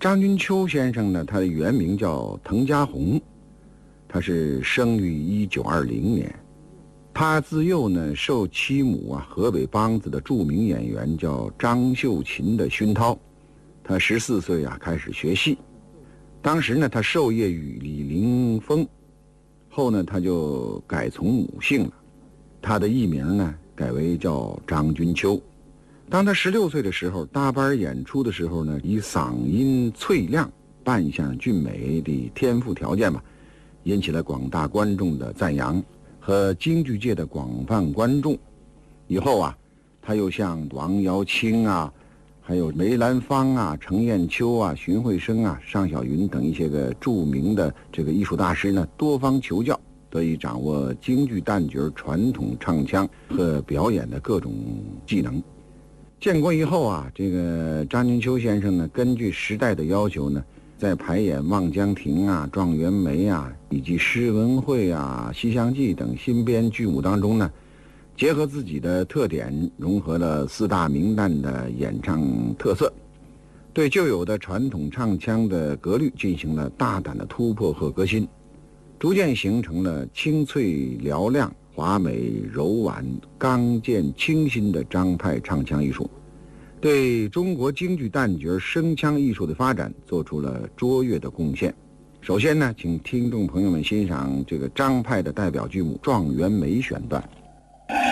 张君秋先生呢，他的原名叫滕家宏，他是生于1920年。他自幼呢受其母河北梆子的著名演员叫张秀琴的熏陶，他14岁开始学戏。当时呢他授业于李凌峰，后呢他就改从母姓了，他的艺名呢改为叫张君秋。当他16岁的时候，大班演出的时候呢，以嗓音脆亮、扮相俊美的天赋条件引起了广大观众的赞扬和京剧界的广泛观众。以后他又向王瑶卿还有梅兰芳程砚秋荀慧生尚小云等一些个著名的这个艺术大师呢，多方求教，得以掌握京剧旦角传统唱腔和表演的各种技能。建国以后这个张君秋先生呢，根据时代的要求呢，在排演《望江亭》状元梅以及诗文会西厢记等新编剧目当中呢，结合自己的特点，融合了4大名旦的演唱特色，对旧有的传统唱腔的格律进行了大胆的突破和革新，逐渐形成了清脆嘹亮、华美柔婉、刚健清新的张派唱腔艺术，对中国京剧旦角声腔艺术的发展做出了卓越的贡献。首先呢，请听众朋友们欣赏这个张派的代表剧目《状元梅》选段。